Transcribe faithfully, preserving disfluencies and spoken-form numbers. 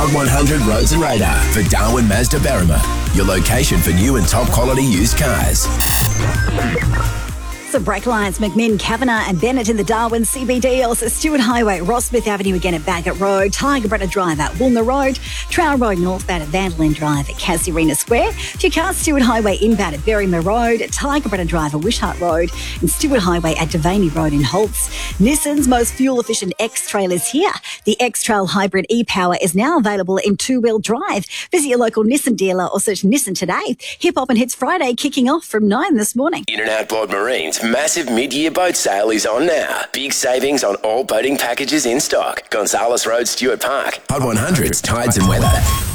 Hot one hundred Roads and Radar for Darwin Mazda Berrima, your location for new and top quality used cars. So Brake Alliance, McMinn, Kavanagh and Bennett in the Darwin C B D, also Stewart Highway, Ross Smith Avenue again at Bagot Road, Tiger Brenner Drive at Woolner Road, Trowell Road northbound at Vandalin Drive at Casuarina Square, Fewcast Stewart Highway inbound at Berrymer Road, Tiger Brenner Drive at Wishart Road and Stewart Highway at Devaney Road in Holtz. Nissan's most fuel-efficient X-Trail is here. The X-Trail Hybrid e-Power is now available in two-wheel drive. Visit your local Nissan dealer or search Nissan today. Hip Hop and Hits Friday kicking off from nine this morning. In and Outboard Marine's massive mid-year boat sale is on now. Big savings on all boating packages in stock. Gonzales Road, Stewart Park. Hot one hundred's Tides and Weather.